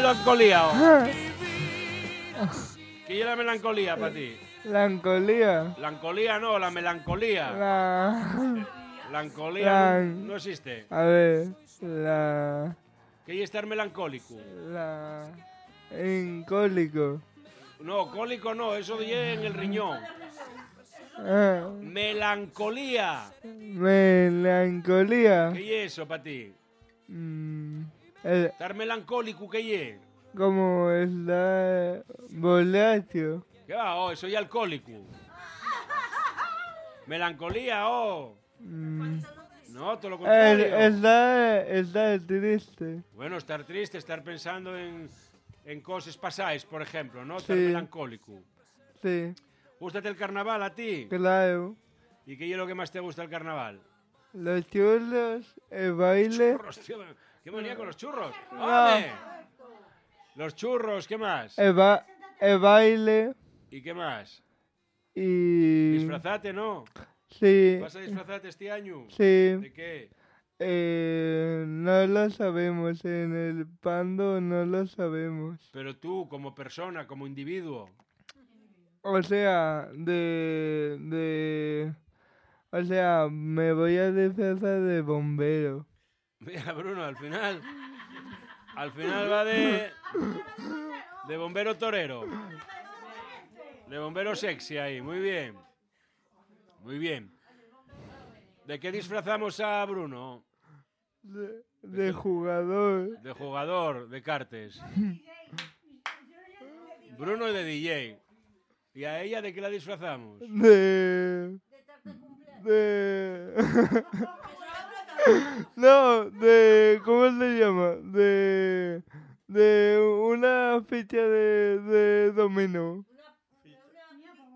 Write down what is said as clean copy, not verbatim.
melancolía? ¿Qué es la melancolía para ti? Melancolía. Melancolía no, la melancolía. La... Melancolía no existe. A ver, la... ¿Qué es estar melancólico? La... Encólico. No, cólico no, eso de en el riñón. Ah, Melancolía. melancolía. ¿Qué es eso para ti? El- Estar melancólico, ¿qué es? como está borracho. ¿Qué va? Oh, soy alcohólico. Melancolía, oh. No, todo lo contrario. Está triste. Bueno, estar triste, estar pensando en cosas pasadas, por ejemplo, ¿no? Estar Sí. melancólico. Sí, ¿Gústate el carnaval a ti? claro. ¿Y qué es lo que más te gusta del carnaval? Los churros, el baile. Churros, tío. ¿Qué manía con los churros? No. ¡Hombre! Los churros, ¿qué más? El baile ¿Y qué más? y... Disfrazate, ¿no? Sí, ¿Vas a disfrazarte este año? sí. ¿De qué? No lo sabemos, en el pando no lo sabemos. Pero tú, como persona, como individuo. O sea, o sea, me voy a disfrazar de bombero. Mira, Bruno, al final va de bombero torero. De bombero sexy ahí, muy bien. Muy bien. ¿De qué disfrazamos a Bruno? De jugador. De jugador de cartes. Bruno y de DJ. ¿Y a ella de qué la disfrazamos? No, ¿cómo se llama? De una ficha de dominó.